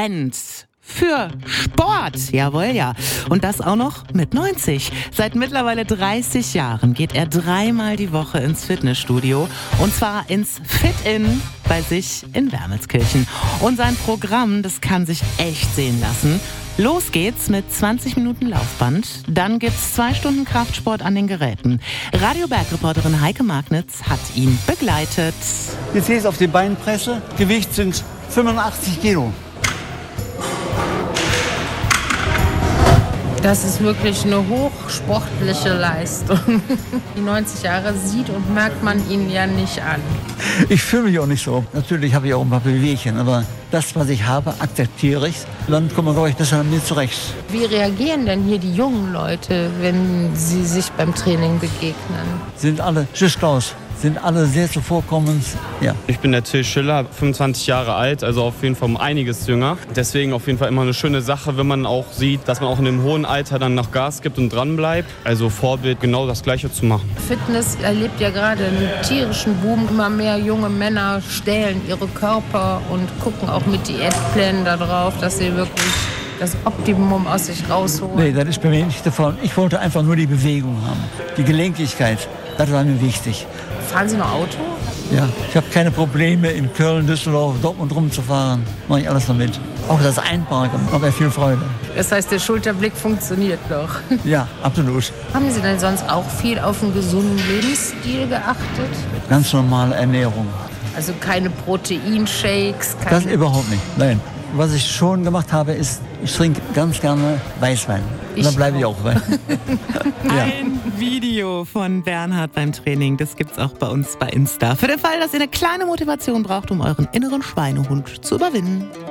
brennt für Sport, jawohl, ja. Und das auch noch mit 90. Seit mittlerweile 30 Jahren geht er 3-mal die Woche ins Fitnessstudio. Und zwar ins Fit-In bei sich in Wermelskirchen. Und sein Programm, das kann sich echt sehen lassen. Los geht's mit 20 Minuten Laufband. Dann gibt's 2 Stunden Kraftsport an den Geräten. Radio-Berg-Reporterin Heike Magnitz hat ihn begleitet. Jetzt gehe ich auf die Beinpresse. Gewicht sind 85 Kilo. Das ist wirklich eine hochsportliche Leistung. Die 90 Jahre sieht und merkt man ihn ja nicht an. Ich fühle mich auch nicht so. Natürlich habe ich auch ein paar Bewegchen, aber das, was ich habe, akzeptiere ich. Dann kommen wir, glaube ich, besser mit mir zurecht. Wie reagieren denn hier die jungen Leute, wenn sie sich beim Training begegnen? Sind alle, tschüss Klaus, sind alle sehr zuvorkommend. Ja. Ich bin der Till Schiller, 25 Jahre alt, also auf jeden Fall um einiges jünger. Deswegen auf jeden Fall immer eine schöne Sache, wenn man auch sieht, dass man auch in dem hohen Alter dann noch Gas gibt und dran bleibt. Also Vorbild, genau das Gleiche zu machen. Fitness erlebt ja gerade einen tierischen Boom. Immer mehr junge Männer stählen ihre Körper und gucken auch mit Diätplänen darauf, dass sie wirklich das Optimum aus sich rausholen. Nee, das ist bei mir nicht davon. Ich wollte einfach nur die Bewegung haben, die Gelenkigkeit. Das war mir wichtig. Fahren Sie noch Auto? Ja, ich habe keine Probleme, in Köln, Düsseldorf, Dortmund rumzufahren. Mache ich alles damit. Auch das Einparken, aber viel Freude. Das heißt, der Schulterblick funktioniert noch. Ja, absolut. Haben Sie denn sonst auch viel auf einen gesunden Lebensstil geachtet? Ganz normale Ernährung. Also keine Proteinshakes? Das überhaupt nicht, nein. Was ich schon gemacht habe, ist, ich trinke ganz gerne Weißwein. Und dann bleibe ich auch bei. Ja. Ein Video von Bernhard beim Training, das gibt's auch bei uns bei Insta. Für den Fall, dass ihr eine kleine Motivation braucht, um euren inneren Schweinehund zu überwinden.